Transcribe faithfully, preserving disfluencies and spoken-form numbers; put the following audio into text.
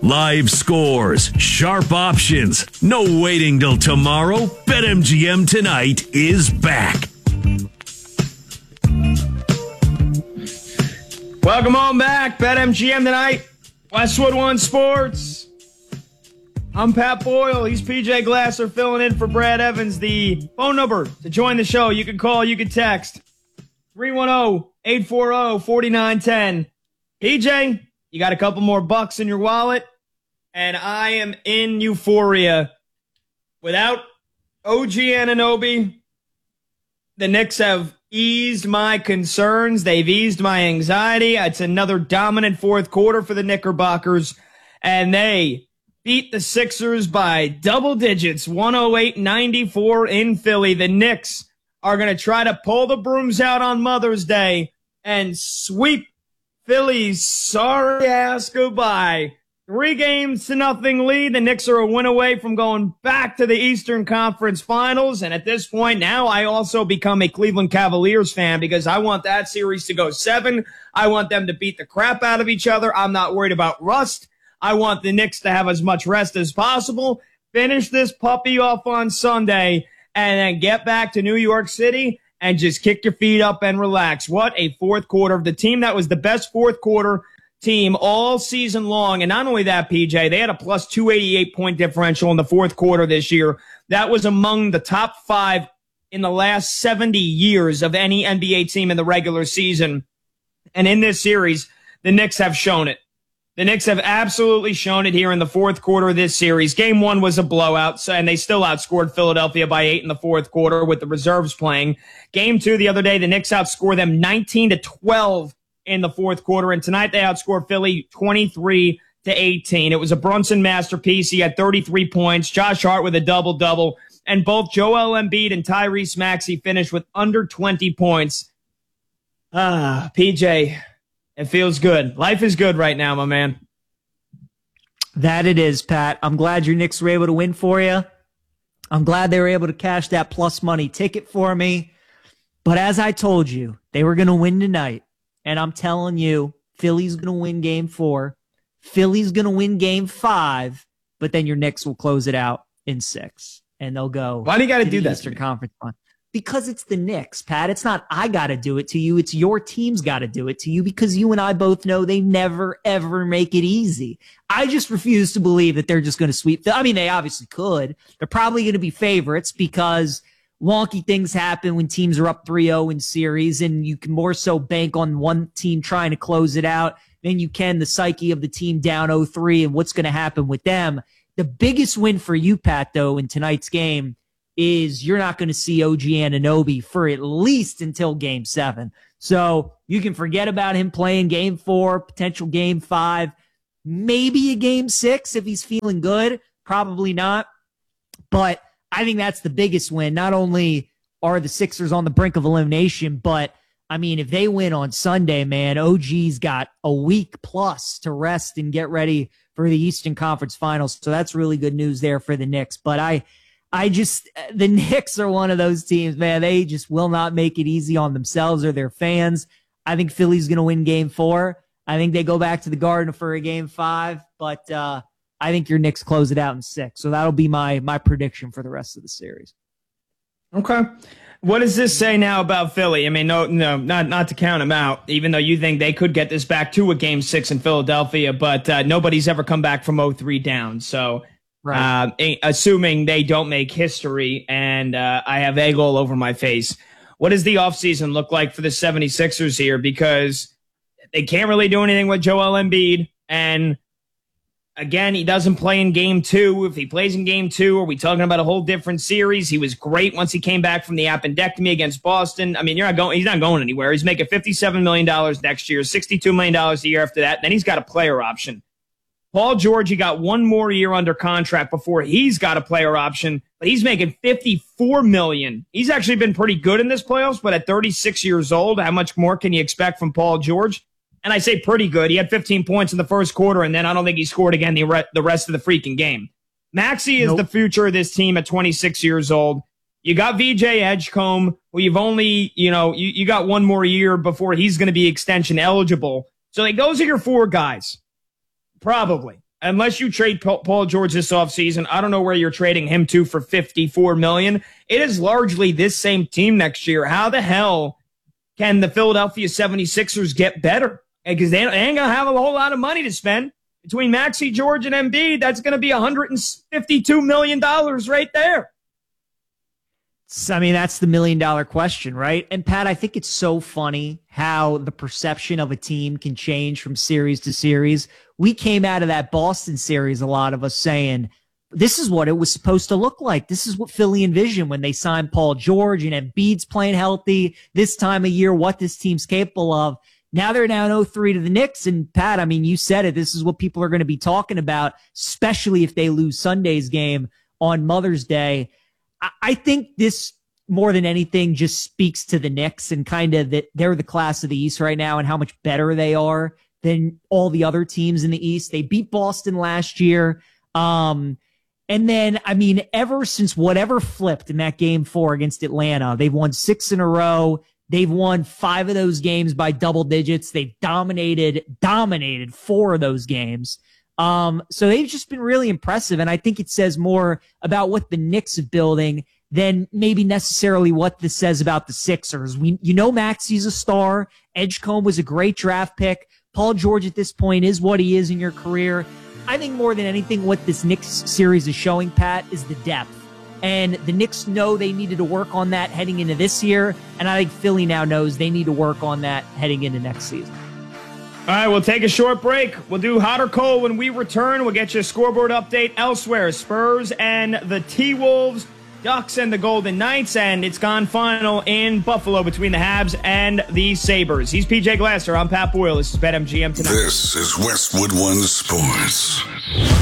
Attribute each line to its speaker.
Speaker 1: Live scores, sharp options, no waiting till tomorrow. BetMGM tonight is back.
Speaker 2: Welcome on back. BetMGM tonight. Westwood One Sports. I'm Pat Boyle. He's P J Glasser filling in for Brad Evans. The phone number to join the show, you can call, you can text. three one zero, eight four zero, four nine one zero. P J, you got a couple more bucks in your wallet, and I am in euphoria. Without O G Anunoby, the Knicks have eased my concerns. They've eased my anxiety. It's another dominant fourth quarter for the Knickerbockers, and they beat the Sixers by double digits, one oh eight ninety-four in Philly. The Knicks are going to try to pull the brooms out on Mother's Day and sweep Philly's sorry ass goodbye. Three games to nothing lead. The Knicks are a win away from going back to the Eastern Conference Finals. And at this point now, I also become a Cleveland Cavaliers fan because I want that series to go seven. I want them to beat the crap out of each other. I'm not worried about rust. I want the Knicks to have as much rest as possible. Finish this puppy off on Sunday and then get back to New York City and just kick your feet up and relax. What a fourth quarter of the team that was the best fourth quarter team all season long. And not only that, P J, they had a plus two eighty-eight point differential in the fourth quarter this year. That was among the top five in the last seventy years of any N B A team in the regular season. And in this series, the Knicks have shown it. The Knicks have absolutely shown it here in the fourth quarter of this series. Game one was a blowout, so, and they still outscored Philadelphia by eight in the fourth quarter with the reserves playing. Game two the other day, the Knicks outscored them nineteen to twelve in the fourth quarter, and tonight they outscored Philly twenty-three to eighteen. It was a Brunson masterpiece. He had thirty-three points. Josh Hart with a double-double, and both Joel Embiid and Tyrese Maxey finished with under twenty points. Ah, P J, it feels good. Life is good right now, my man.
Speaker 3: That it is, Pat. I'm glad your Knicks were able to win for you. I'm glad they were able to cash that plus money ticket for me. But as I told you, they were going to win tonight. And I'm telling you, Philly's going to win game four. Philly's going to win game five. But then your Knicks will close it out in six. And they'll go.
Speaker 2: Why do you got to
Speaker 3: to
Speaker 2: do
Speaker 3: the
Speaker 2: that?
Speaker 3: Eastern Conference Final. Because it's the Knicks, Pat. It's not I got to do it to you. It's your team's got to do it to you because you and I both know they never, ever make it easy. I just refuse to believe that they're just going to sweep. I mean, they obviously could. They're probably going to be favorites because wonky things happen when teams are up three oh in series, and you can more so bank on one team trying to close it out than you can the psyche of the team down oh three and what's going to happen with them. The biggest win for you, Pat, though, in tonight's game is you're not going to see O G Anunoby for at least until game seven. So you can forget about him playing game four, potential game five, maybe a game six if he's feeling good. Probably not. But I think that's the biggest win. Not only are the Sixers on the brink of elimination, but I mean, if they win on Sunday, man, O G's got a week plus to rest and get ready for the Eastern Conference Finals. So that's really good news there for the Knicks. But I, I just, the Knicks are one of those teams, man. They just will not make it easy on themselves or their fans. I think Philly's going to win game four. I think they go back to the Garden for a game five, but uh, I think your Knicks close it out in six. So that'll be my my prediction for the rest of the series.
Speaker 2: Okay. What does this say now about Philly? I mean, no, no, not not to count them out, even though you think they could get this back to a game six in Philadelphia, but uh, nobody's ever come back from oh three down. So
Speaker 3: Right.
Speaker 2: Uh, assuming they don't make history and uh, I have egg all over my face. What does the offseason look like for the seventy-sixers here? Because they can't really do anything with Joel Embiid. And again, he doesn't play in game two. If he plays in game two, are we talking about a whole different series? He was great once he came back from the appendectomy against Boston. I mean, you're not going, he's not going anywhere. He's making fifty-seven million dollars next year, sixty-two million dollars a year after that. Then he's got a player option. Paul George, he got one more year under contract before he's got a player option, but he's making fifty-four million dollars. He's actually been pretty good in this playoffs, but at thirty-six years old, how much more can you expect from Paul George? And I say pretty good. He had fifteen points in the first quarter, and then I don't think he scored again the, re- the rest of the freaking game. Maxey is nope. the future of this team at twenty-six years old. You got V J Edgecombe, who you've only, you know, you, you got one more year before he's going to be extension eligible. So like, those are your four guys. Probably. unless you trade Paul George this offseason, I don't know where you're trading him to for fifty-four million dollars. It is largely this same team next year. How the hell can the Philadelphia seventy-sixers get better? Because they ain't going to have a whole lot of money to spend. Between Maxey, George, and Embiid, that's going to be one hundred fifty-two million dollars right there.
Speaker 3: I mean, that's the million dollar question, right? And Pat, I think it's so funny how the perception of a team can change from series to series. We came out of that Boston series, a lot of us saying, this is what it was supposed to look like. This is what Philly envisioned when they signed Paul George and Embiid's playing healthy this time of year, what this team's capable of. Now they're down oh three to the Knicks. And Pat, I mean, you said it. This is what people are going to be talking about, especially if they lose Sunday's game on Mother's Day. I think this, more than anything, just speaks to the Knicks and kind of that they're the class of the East right now and how much better they are than all the other teams in the East. They beat Boston last year. Um, and then, I mean, ever since whatever flipped in that game four against Atlanta, they've won six in a row. They've won five of those games by double digits. They've dominated, dominated four of those games. Um, so they've just been really impressive. And I think it says more about what the Knicks are building than maybe necessarily what this says about the Sixers. We, you know, Maxey's a star. Edgecombe was a great draft pick. Paul George at this point is what he is in your career. I think more than anything, what this Knicks series is showing, Pat, is the depth. And the Knicks know they needed to work on that heading into this year. And I think Philly now knows they need to work on that heading into next season.
Speaker 2: All right, we'll take a short break. We'll do hot or cold when we return. We'll get you a scoreboard update elsewhere. Spurs and the T-Wolves, Ducks and the Golden Knights, and it's gone final in Buffalo between the Habs and the Sabres. He's P J Glasser. I'm Pat Boyle. This is BetMGM Tonight.
Speaker 4: This is Westwood One Sports.